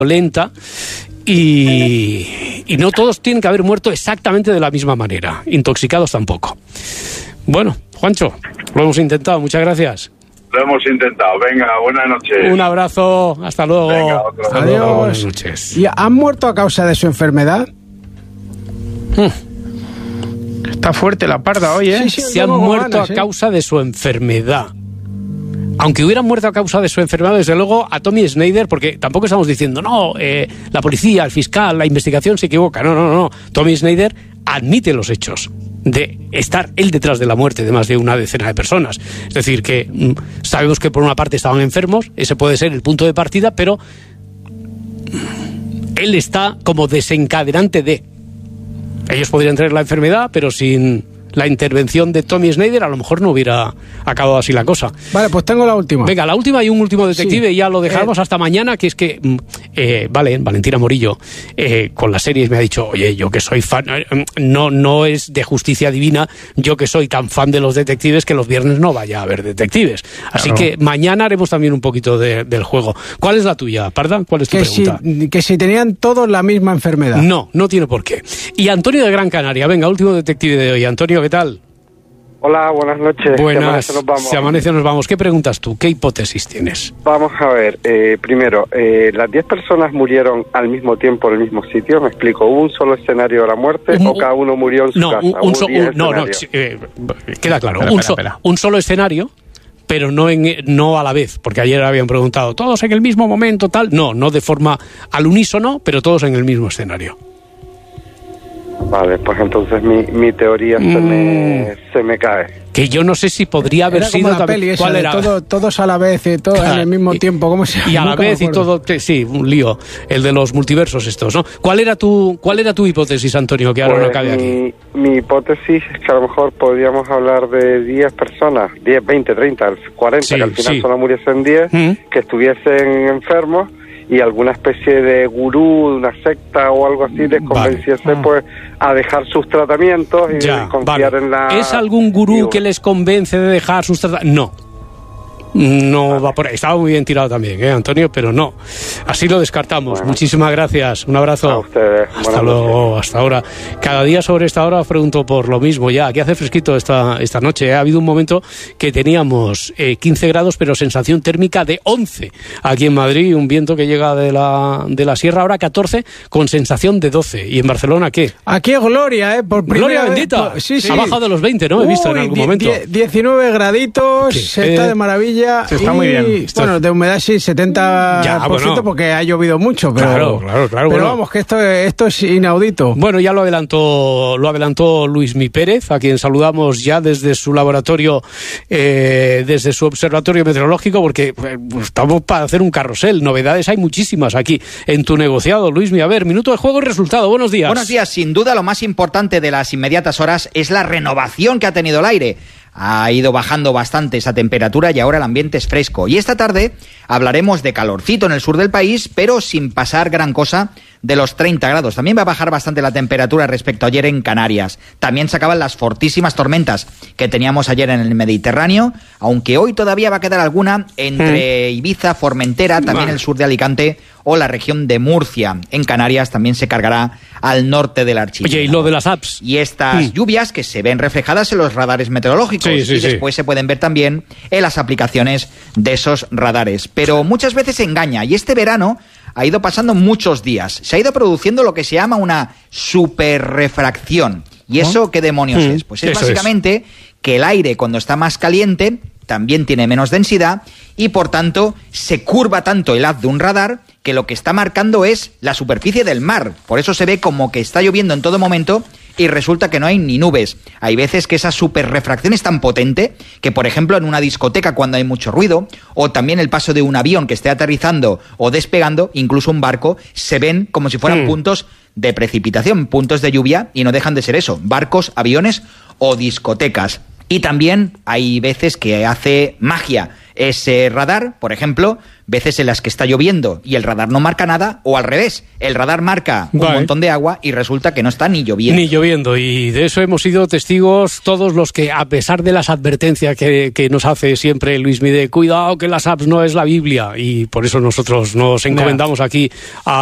lenta y no todos tienen que haber muerto exactamente de la misma manera, intoxicados tampoco. Bueno, Juancho, lo hemos intentado, muchas gracias. Lo hemos intentado. Venga, buenas noches. Un abrazo, hasta luego. Venga, adiós. Buenas noches. ¿Y han muerto a causa de su enfermedad? Está fuerte la parda hoy, ¿eh? Sí, Se han muerto a causa de su enfermedad. Aunque hubieran muerto a causa de su enfermedad, desde luego, a Tommy Snyder, porque tampoco estamos diciendo, no, la policía, el fiscal, la investigación se equivoca. No. Tommy Snyder admite los hechos de estar él detrás de la muerte de más de una decena de personas. Es decir, que sabemos que por una parte estaban enfermos, ese puede ser el punto de partida, pero él está como desencadenante de... Ellos podrían tener la enfermedad, pero sin la intervención de Tommy Snyder a lo mejor no hubiera acabado así la cosa. Vale, pues tengo la última. Venga, la última y un último detective, Sí. y ya lo dejamos hasta mañana, que es que, Valentina Morillo, con las series me ha dicho, oye, yo que soy fan, no es de Justicia Divina, yo que soy tan fan de los detectives que los viernes no vaya a haber detectives. Así que mañana haremos también un poquito del juego. ¿Cuál es la tuya, Parda? ¿Cuál es tu pregunta? Que si tenían todos la misma enfermedad. No tiene por qué. Y Antonio de Gran Canaria, venga, último detective de hoy. Antonio, ¿qué tal? Hola, buenas noches. Buenas. Se amanece, Se amanece, nos vamos. ¿Qué preguntas tú? ¿Qué hipótesis tienes? Vamos a ver, primero, ¿las 10 personas murieron al mismo tiempo en el mismo sitio? Me explico, ¿hubo un solo escenario de la muerte o cada uno murió en su casa? Queda claro. Espera. Un solo escenario, pero no a la vez, porque ayer habían preguntado, ¿todos en el mismo momento, tal? No de forma al unísono, pero todos en el mismo escenario. Vale, pues entonces mi teoría se me cae. Que yo no sé si podría haber Era como sido la también. peli esa ¿Cuál de era? todos a la vez y todos en el mismo tiempo. ¿Cómo se llama? Y a la Nunca me vez y acuerdo. todo, sí, un lío. El de los multiversos estos, ¿no? ¿Cuál era tu hipótesis, Antonio, que ahora Pues no cabe aquí? Mi hipótesis es que a lo mejor podríamos hablar de 10 personas, 10, 20, 30, 40, Sí, que al final sí. solo muriesen 10, que estuviesen enfermos y alguna especie de gurú, de una secta o algo así les convenciese pues a dejar sus tratamientos y confiar en la... ¿Es algún gurú que les convence de dejar sus tratamientos? No va por ahí. Estaba muy bien tirado también, Antonio, pero no. Así lo descartamos. Bueno. Muchísimas gracias. Un abrazo. A ustedes. Hasta luego, hasta ahora. Cada día sobre esta hora os pregunto por lo mismo ya. Aquí hace fresquito esta noche. Ha habido un momento que teníamos 15 grados, pero sensación térmica de 11 aquí en Madrid. Un viento que llega de la sierra, ahora 14, con sensación de 12. ¿Y en Barcelona qué? Aquí es Gloria, por Gloria primera bendita. vez. Sí. Ha bajado de los 20, ¿no? He visto en algún momento. 19 graditos, está de maravilla. Está muy bien. Bueno, de humedad sí, 70%, porque ha llovido mucho. Pero, Claro. Pero bueno. vamos, que esto es inaudito. Bueno, ya lo adelantó Luismi Pérez, a quien saludamos ya desde su laboratorio, desde su observatorio meteorológico, porque estamos para hacer un carrusel. Novedades hay muchísimas aquí en tu negociado, Luismi. A ver, minuto de juego y resultado. Buenos días. Buenos días. Sin duda, lo más importante de las inmediatas horas es la renovación que ha tenido el aire. Ha ido bajando bastante esa temperatura y ahora el ambiente es fresco. Y esta tarde hablaremos de calorcito en el sur del país, pero sin pasar gran cosa de los 30 grados. También va a bajar bastante la temperatura respecto a ayer en Canarias. También se acaban las fortísimas tormentas que teníamos ayer en el Mediterráneo, aunque hoy todavía va a quedar alguna entre Ibiza, Formentera, también el sur de Alicante o la región de Murcia. En Canarias también se cargará al norte del archipiélago. Oye, y lo de las apps. Y estas lluvias que se ven reflejadas en los radares meteorológicos y después se pueden ver también en las aplicaciones de esos radares. Pero muchas veces engaña, y este verano ha ido pasando muchos días. Se ha ido produciendo lo que se llama una superrefracción. ¿Y eso qué demonios es? Pues es básicamente que el aire, cuando está más caliente, también tiene menos densidad y, por tanto, se curva tanto el haz de un radar que lo que está marcando es la superficie del mar. Por eso se ve como que está lloviendo en todo momento y resulta que no hay ni nubes. Hay veces que esa superrefracción es tan potente que, por ejemplo, en una discoteca cuando hay mucho ruido, o también el paso de un avión que esté aterrizando o despegando, incluso un barco, se ven como si fueran puntos de precipitación, puntos de lluvia, y no dejan de ser eso, barcos, aviones o discotecas. Y también hay veces que hace magia ese radar, por ejemplo, veces en las que está lloviendo y el radar no marca nada, o al revés, el radar marca un montón de agua y resulta que no está ni lloviendo. Ni lloviendo, y de eso hemos sido testigos todos los que, a pesar de las advertencias que nos hace siempre Luismi de cuidado que las apps no es la Biblia, y por eso nosotros nos encomendamos aquí a